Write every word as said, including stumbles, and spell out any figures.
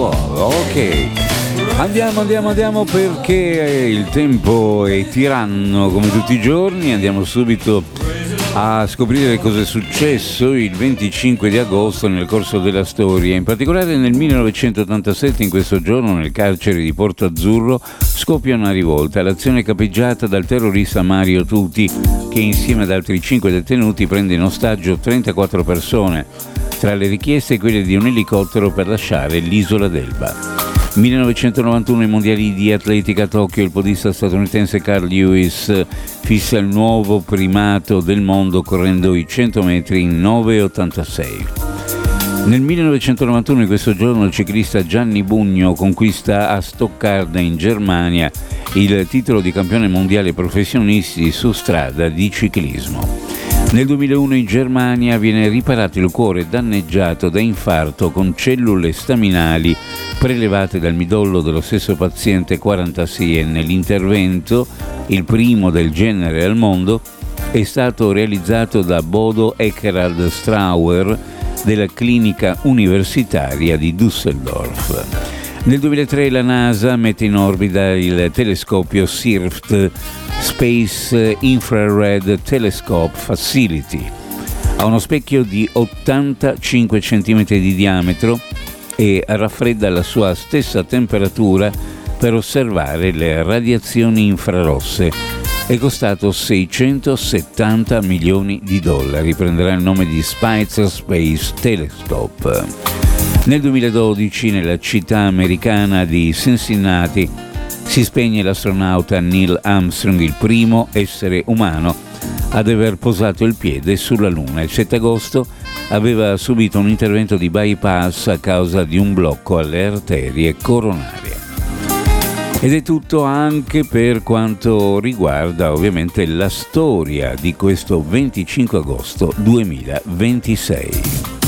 Ok, andiamo, andiamo, andiamo perché il tempo è tiranno come tutti i giorni. Andiamo subito a scoprire cosa è successo il venticinque di agosto nel corso della storia. In particolare nel millenovecentottantasette, in questo giorno, nel carcere di Porto Azzurro scoppia una rivolta. L'azione è capeggiata dal terrorista Mario Tuti, che insieme ad altri cinque detenuti prende in ostaggio trentaquattro persone. Tra le richieste quelle di un elicottero per lasciare l'isola d'Elba. millenovecentonovantuno, i mondiali di atletica a Tokyo. Il podista statunitense Carl Lewis fissa il nuovo primato del mondo correndo i cento metri in nove virgola ottantasei. Nel millenovecentonovantuno, in questo giorno, il ciclista Gianni Bugno conquista a Stoccarda in Germania il titolo di campione mondiale professionisti su strada di ciclismo. Nel duemilauno in Germania viene riparato il cuore danneggiato da infarto con cellule staminali prelevate dal midollo dello stesso paziente quarantaseienne. L'intervento, il primo del genere al mondo, è stato realizzato da Bodo Eckerhard Strauer della clinica universitaria di Düsseldorf. Nel duemilatré la NASA mette in orbita il telescopio S I R F T, Space Infrared Telescope Facility. Ha uno specchio di ottantacinque centimetri di diametro e raffredda la sua stessa temperatura per osservare le radiazioni infrarosse. È costato seicentosettanta milioni di dollari. Prenderà il nome di Spitzer Space Telescope. Nel duemiladodici, nella città americana di Cincinnati, si spegne l'astronauta Neil Armstrong, il primo essere umano ad aver posato il piede sulla Luna. Il sette agosto aveva subito un intervento di bypass a causa di un blocco alle arterie coronarie. Ed è tutto anche per quanto riguarda ovviamente la storia di questo venticinque agosto duemilaventisei.